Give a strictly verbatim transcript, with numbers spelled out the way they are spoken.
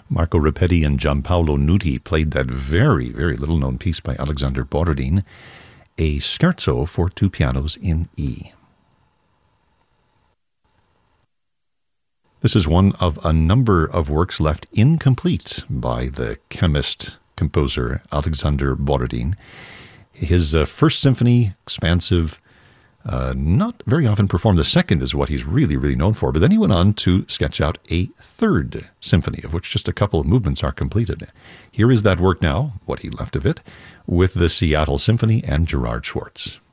Marco Rapetti and Giampaolo Nuti played that very, very little-known piece by Alexander Borodin, a scherzo for two pianos in E. This is one of a number of works left incomplete by the chemist-composer Alexander Borodin. His uh, first symphony, expansive, uh, not very often performed. The second is what he's really, really known for. But then he went on to sketch out a third symphony, of which just a couple of movements are completed. Here is that work now, what he left of it, with the Seattle Symphony and Gerard Schwartz.